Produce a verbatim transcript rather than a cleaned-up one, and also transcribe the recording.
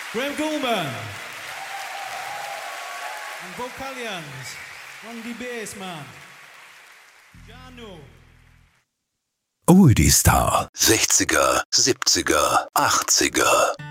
Graham Gulman. And Vocalians. On the bass, man. Janu. Oldie Star. sechziger, siebziger, achtziger.